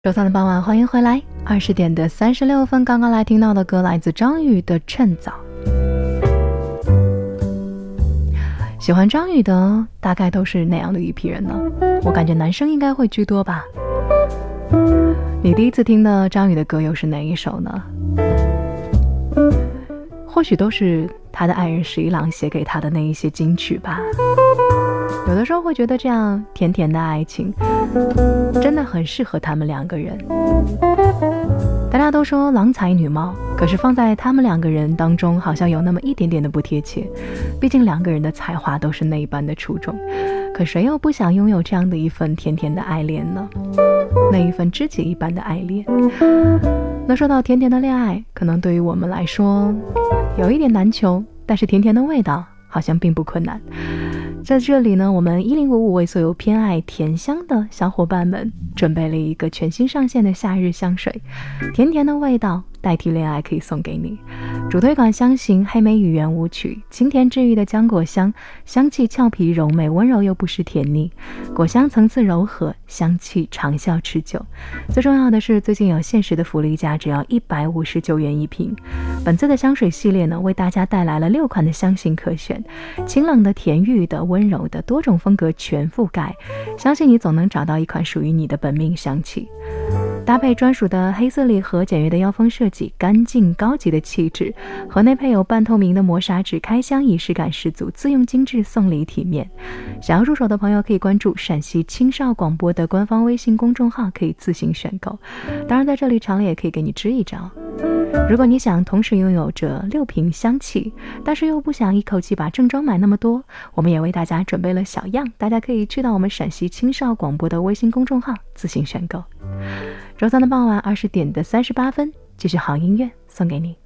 周三的傍晚，欢迎回来。20点的36分，刚刚来听到的歌来自张宇的《趁早》。喜欢张宇的大概都是那样的一批人呢，我感觉男生应该会居多吧。你第一次听的张宇的歌又是哪一首呢？或许都是他的爱人十一郎写给他的那一些金曲吧。有的时候会觉得这样甜甜的爱情真的很适合他们两个人。大家都说郎才女貌，可是放在他们两个人当中好像有那么一点点的不贴切，毕竟两个人的才华都是那一般的出众，可谁又不想拥有这样的一份甜甜的爱恋呢？那一份知己一般的爱恋。那说到甜甜的恋爱，可能对于我们来说有一点难求，但是甜甜的味道好像并不困难。在这里呢，我们1055为所有偏爱甜香的小伙伴们准备了一个全新上线的夏日香水，甜甜的味道代替恋爱可以送给你。主推款香型黑莓语言舞曲，清甜治愈的浆果香，香气俏皮柔美，温柔又不失甜腻，果香层次柔和，香气长效持久。最重要的是最近有限时的福利价，只要159元一瓶。本次的香水系列呢，为大家带来了6款的香型可选，清冷的、甜郁的、温柔的，多种风格全覆盖，相信你总能找到一款属于你的本命香气。搭配专属的黑色礼盒，简约的腰封设计，干净高级的气质，盒内配有半透明的磨砂纸，开箱仪式感十足，自用精致，送礼体面。想要入手的朋友可以关注陕西青少广播的官方微信公众号，可以自行选购。当然在这里常理也可以给你支一招。如果你想同时拥有着6瓶香气，但是又不想一口气把正装买那么多，我们也为大家准备了小样，大家可以去到我们陕西青少广播的微信公众号自行选购。周三的傍晚20点的38分，继续好音乐送给你。